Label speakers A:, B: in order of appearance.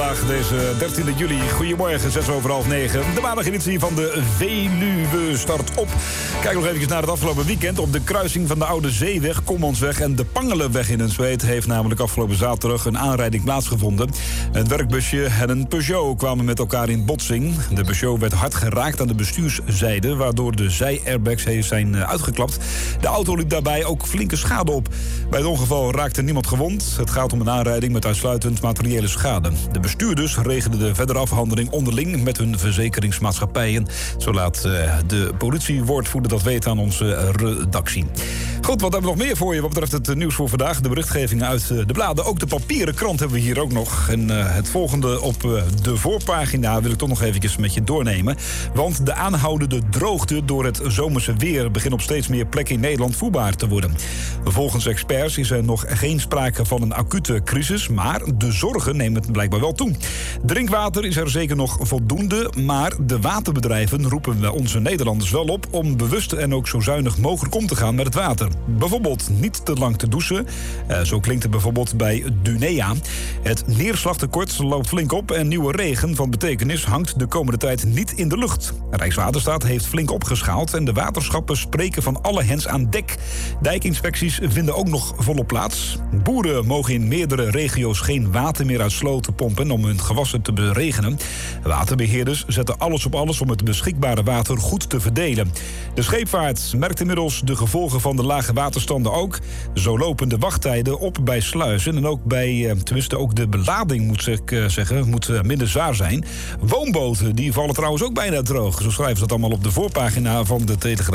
A: vandaag, deze 13 juli. Goedemorgen, 6:08. De maandageditie van de Veluwe start op. Kijk nog even naar het afgelopen weekend. Op de kruising van de Oude Zeeweg, Kommansweg en de Pangelenweg in Enschede heeft namelijk afgelopen zaterdag een aanrijding plaatsgevonden. Een werkbusje en een Peugeot kwamen met elkaar in botsing. De Peugeot werd hard geraakt aan de bestuurszijde, waardoor de zij-airbags zijn uitgeklapt. De auto liep daarbij ook flinke schade op. Bij het ongeval raakte niemand gewond. Het gaat om een aanrijding met uitsluitend materiële schade. De bestuurders regelden de verdere afhandeling onderling met hun verzekeringsmaatschappijen. Zo laat de politiewoordvoerder dat weten aan onze redactie. Goed, wat hebben we nog meer voor je wat betreft het nieuws voor vandaag? De berichtgevingen uit de bladen. Ook de papieren krant hebben we hier ook nog. En het volgende op de voorpagina wil ik toch nog eventjes met je doornemen. Want de aanhoudende droogte door het zomerse weer begint op steeds meer plekken in Nederland voelbaar te worden. Volgens experts is er nog geen sprake van een acute crisis, maar de zorgen nemen blijkbaar wel toe. Drinkwater is er zeker nog voldoende, maar de waterbedrijven roepen onze Nederlanders wel op om bewust en ook zo zuinig mogelijk om te gaan met het water. Bijvoorbeeld niet te lang te douchen. Zo klinkt het bijvoorbeeld bij Dunea. Het neerslagtekort loopt flink op en nieuwe regen van betekenis hangt de komende tijd niet in de lucht. Rijkswaterstaat heeft flink opgeschaald en de waterschappen spreken van alle hens aan dek. Dijkinspecties vinden ook nog volop plaats. Boeren mogen in meerdere regio's geen water meer uit sloten pompen om hun gewassen te beregenen. Waterbeheerders zetten alles op alles om het beschikbare water goed te verdelen. De scheepvaart merkt inmiddels de gevolgen van de lage waterstanden ook. Zo lopen de wachttijden op bij sluizen en ook bij, tenminste ook de belading moet minder zwaar zijn. Woonboten die vallen trouwens ook bijna droog. Zo schrijven ze dat allemaal op de voorpagina van de Telegraaf.